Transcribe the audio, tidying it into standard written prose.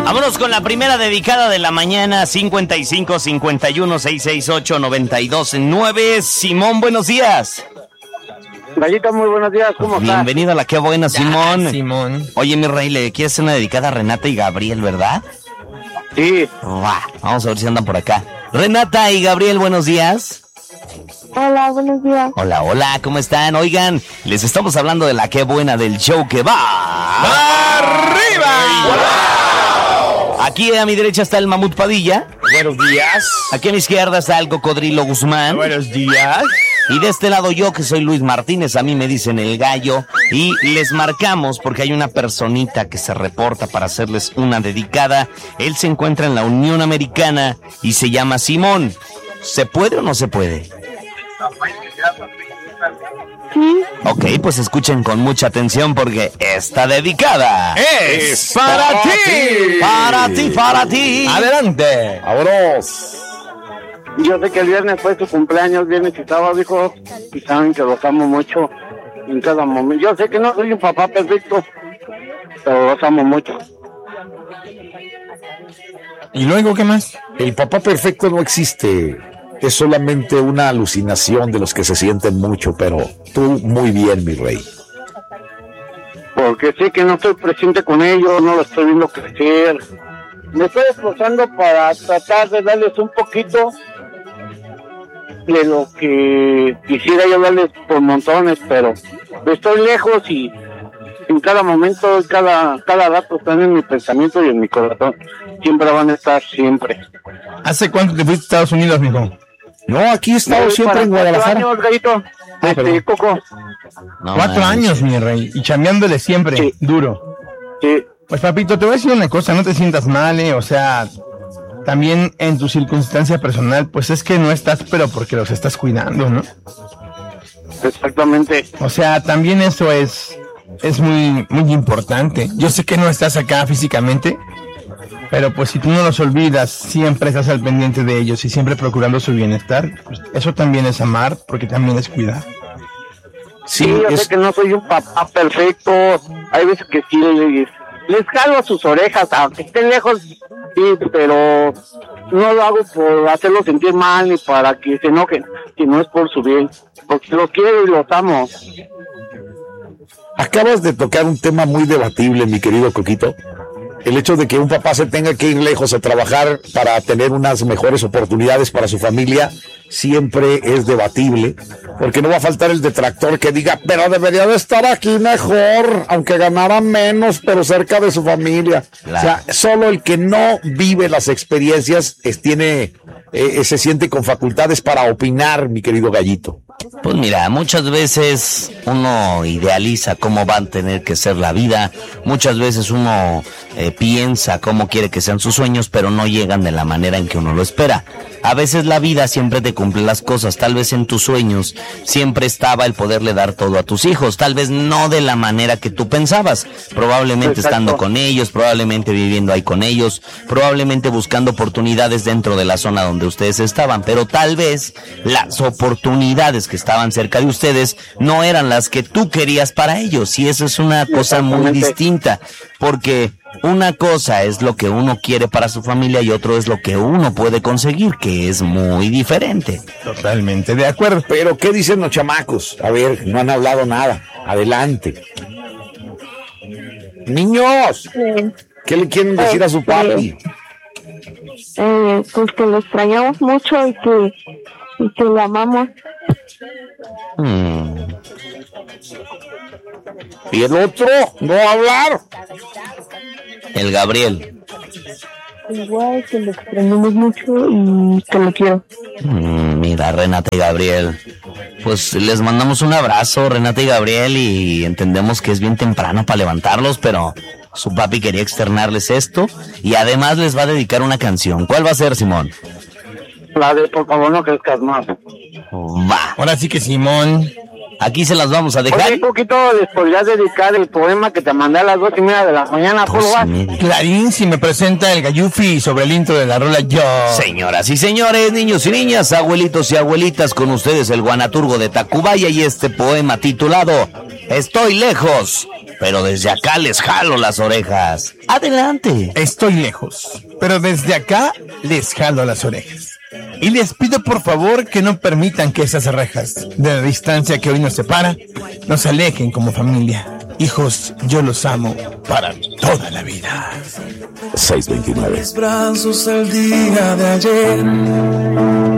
Vámonos con la primera dedicada de la mañana, 55 51 668 92.9. Simón, buenos días. Gallito, muy buenos días, ¿cómo estás? Bienvenido a la Qué Buena, Simón. Simón. Oye, mi rey, le quieres hacer una dedicada a Renata y Gabriel, ¿verdad? Sí. Vamos a ver si andan por acá. Renata y Gabriel, buenos días. Hola, buenos días. Hola, hola, ¿cómo están? Oigan, les estamos hablando de la Qué Buena del show que va ¡arriba! ¡Wow! Aquí a mi derecha está el Mamut Padilla. Buenos días. Aquí a mi izquierda está el Cocodrilo Guzmán. Buenos días. Y de este lado yo, que soy Luis Martínez, a mí me dicen el Gallo. Y les marcamos porque hay una personita que se reporta para hacerles una dedicada. Él se encuentra en la Unión Americana y se llama Simón. ¿Se puede o no se puede? Sí. Ok, pues escuchen con mucha atención porque esta dedicada Es para ti. Para ti, para ti. Adelante. Vámonos. Yo sé que el viernes fue su cumpleaños, viernes y sábado, hijo, y saben que los amo mucho en cada momento. Yo sé que no soy un papá perfecto, pero los amo mucho. ¿Y luego qué más? El papá perfecto no existe. Es solamente una alucinación de los que se sienten mucho, pero tú muy bien, mi rey. Porque sé que no estoy presente con ellos, no los estoy viendo crecer. Me estoy esforzando para tratar de darles un poquito de lo que quisiera yo darles por montones, pero estoy lejos y en cada momento, cada rato están en mi pensamiento y en mi corazón. Siempre van a estar, siempre. ¿Hace cuánto te fuiste a Estados Unidos, mijo? No, aquí he estado Voy siempre para en Guadalajara. 4 años, Gallito. perdón. Coco. No 4 manches. años, mi rey. Y chambeándole siempre, Sí. duro. Sí. Pues, papito, te voy a decir una cosa. No te sientas mal, O sea, también en tu circunstancia personal, pues es que no estás, pero porque los estás cuidando, ¿no? Exactamente. O sea, también eso es muy, muy importante. Yo sé que no estás acá físicamente, pero pues si tú no los olvidas, siempre estás al pendiente de ellos y siempre procurando su bienestar, pues eso también es amar, porque también es cuidar. Sí, yo sé que no soy un papá perfecto. Hay veces que sí les jalo a sus orejas, aunque estén lejos, sí, pero no lo hago por hacerlos sentir mal ni para que se enojen, sino es por su bien, porque los quiero y los amo. Acabas de tocar un tema muy debatible, mi querido Coquito. El hecho de que un papá se tenga que ir lejos a trabajar para tener unas mejores oportunidades para su familia siempre es debatible, porque no va a faltar el detractor que diga, pero debería de estar aquí mejor, aunque ganara menos, pero cerca de su familia. Claro. O sea, solo el que no vive las experiencias se siente con facultades para opinar, mi querido Gallito. Pues mira, muchas veces uno idealiza cómo va a tener que ser la vida, muchas veces uno piensa cómo quiere que sean sus sueños, pero no llegan de la manera en que uno lo espera. A veces la vida siempre te cumple las cosas, tal vez en tus sueños siempre estaba el poderle dar todo a tus hijos, tal vez no de la manera que tú pensabas, probablemente Exacto. estando con ellos, probablemente viviendo ahí con ellos, probablemente buscando oportunidades dentro de la zona donde ustedes estaban, pero tal vez las oportunidades que estaban cerca de ustedes no eran las que tú querías para ellos, y eso es una cosa muy Exactamente. distinta, porque una cosa es lo que uno quiere para su familia y otro es lo que uno puede conseguir, que es muy diferente. Totalmente de acuerdo. Pero, ¿qué dicen los chamacos? A ver, no han hablado nada. Adelante. Niños, ¿qué le quieren decir a su papi? Pues que lo extrañamos mucho y que lo amamos. ¿Y el otro? ¿No va a hablar? El Gabriel. Igual que lo extrañamos mucho y que lo quiero. Mira, Renata y Gabriel, pues les mandamos un abrazo, Renata y Gabriel, y entendemos que es bien temprano para levantarlos, pero su papi quería externarles esto y además les va a dedicar una canción. ¿Cuál va a ser, Simón? La de por favor no crezcas más. Va, Ahora sí que Simón. aquí se las vamos a dejar. Oye, poquito les podrías dedicar el poema que te mandé a las 2:30 de la mañana, por favor. 2:30. Clarín, si me presenta el Gallufi sobre el intro de la rola Yo. Señoras y señores, niños y niñas, abuelitos y abuelitas, con ustedes el guanaturgo de Tacubaya y este poema titulado Estoy lejos pero desde acá les jalo las orejas. Adelante. Estoy lejos, pero desde acá les jalo las orejas. Y les pido por favor que no permitan que esas rejas de la distancia que hoy nos separa nos alejen como familia. Hijos, yo los amo para toda la vida. 629. Mis brazos el día de ayer.